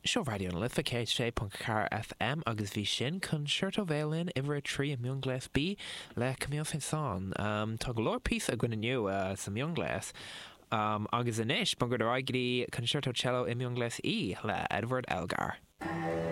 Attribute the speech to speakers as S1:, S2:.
S1: Seo radio na lifa sé.car FM agus bhí sin concerto bhéilinn ibre trí mion glas bí le Camille Saint-Saëns. Tá go leor písa a gcuinniu sa mion glas. Agus inis, ban gur agri concerto cello i mion glas í le Edward Elgar.